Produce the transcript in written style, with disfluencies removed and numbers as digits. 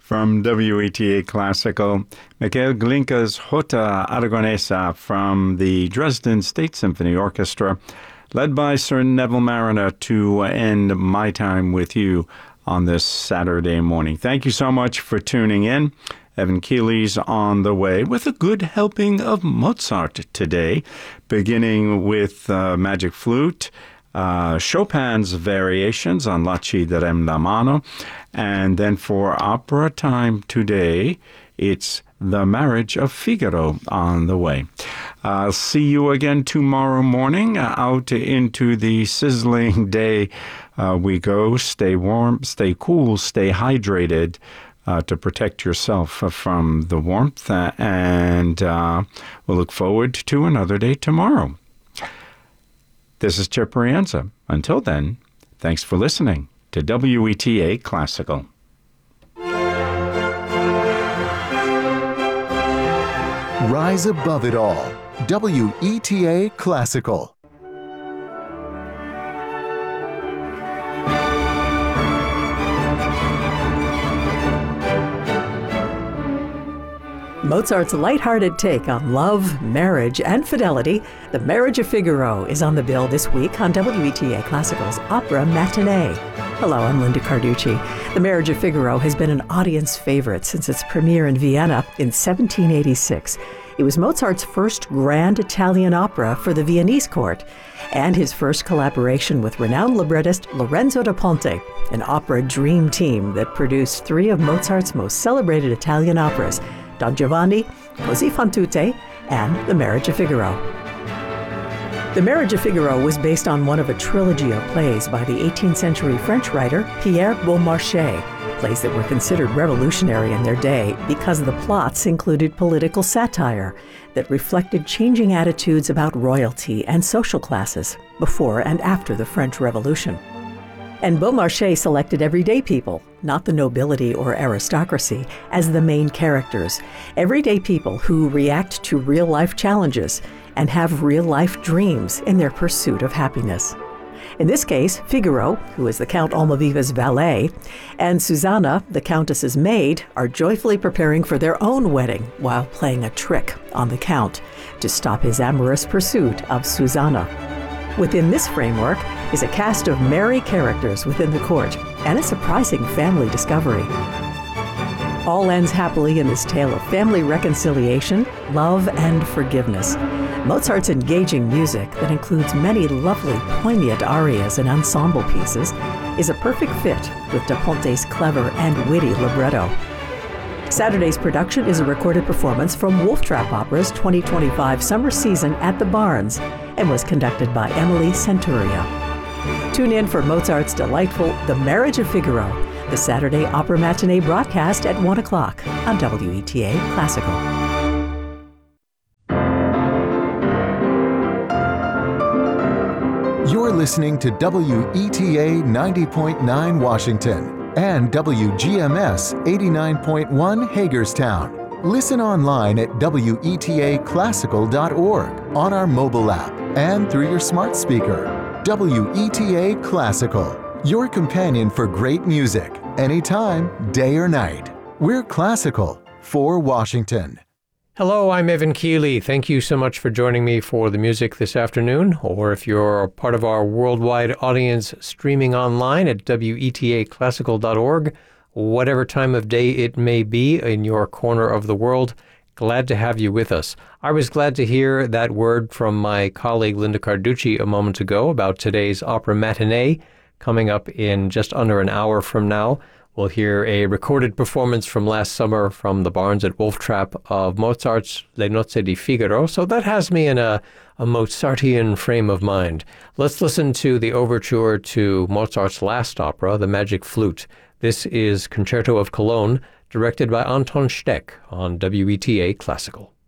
From WETA Classical, Mikhail Glinka's Jota Aragonesa from the Dresden State Symphony Orchestra, led by Sir Neville Mariner, to end my time with you on this Saturday morning. Thank you so much for tuning in. Evan Keeley's on the way with a good helping of Mozart today, beginning with Magic Flute, Chopin's Variations on La Ci darem la mano, and then for opera time today, it's The Marriage of Figaro on the way. I'll see you again tomorrow morning. Out into the sizzling day we go. Stay warm, stay cool, stay hydrated to protect yourself from the warmth, and we'll look forward to another day tomorrow. This is Chip Rienza. Until then, thanks for listening to WETA Classical. Rise above it all. WETA Classical. Mozart's lighthearted take on love, marriage, and fidelity, The Marriage of Figaro, is on the bill this week on WETA Classical's Opera Matinee. Hello, I'm Linda Carducci. The Marriage of Figaro has been an audience favorite since its premiere in Vienna in 1786. It was Mozart's first grand Italian opera for the Viennese court, and his first collaboration with renowned librettist Lorenzo da Ponte, an opera dream team that produced three of Mozart's most celebrated Italian operas, Don Giovanni, Così fan tutte, and The Marriage of Figaro. The Marriage of Figaro was based on one of a trilogy of plays by the 18th century French writer Pierre Beaumarchais, plays that were considered revolutionary in their day because the plots included political satire that reflected changing attitudes about royalty and social classes before and after the French Revolution. And Beaumarchais selected everyday people, not the nobility or aristocracy, as the main characters. Everyday people who react to real-life challenges and have real-life dreams in their pursuit of happiness. In this case, Figaro, who is the Count Almaviva's valet, and Susanna, the Countess's maid, are joyfully preparing for their own wedding while playing a trick on the Count to stop his amorous pursuit of Susanna. Within this framework is a cast of merry characters within the court and a surprising family discovery. All ends happily in this tale of family reconciliation, love, and forgiveness. Mozart's engaging music, that includes many lovely, poignant arias and ensemble pieces, is a perfect fit with Da Ponte's clever and witty libretto. Saturday's production is a recorded performance from Wolf Trap Opera's 2025 summer season at the Barns and was conducted by Emily Centuria. Tune in for Mozart's delightful The Marriage of Figaro, the Saturday Opera Matinee broadcast at 1 o'clock on WETA Classical. You're listening to WETA 90.9 Washington and WGMS 89.1 Hagerstown. Listen online at WETAClassical.org, on our mobile app, and through your smart speaker. WETA Classical, your companion for great music, anytime, day or night. We're classical for Washington. Hello, I'm Evan Keeley. Thank you so much for joining me for the music this afternoon, or if you're part of our worldwide audience streaming online at WETAClassical.org, whatever time of day it may be in your corner of the world, glad to have you with us. I was glad to hear that word from my colleague Linda Carducci a moment ago about today's opera matinee coming up in just under an hour from now. We'll hear a recorded performance from last summer from the Barns at Wolf Trap of Mozart's Le Nozze di Figaro, so that has me in a Mozartian frame of mind. Let's listen to the overture to Mozart's last opera, The Magic Flute. This is Concerto of Cologne, directed by Anton Steck on WETA Classical.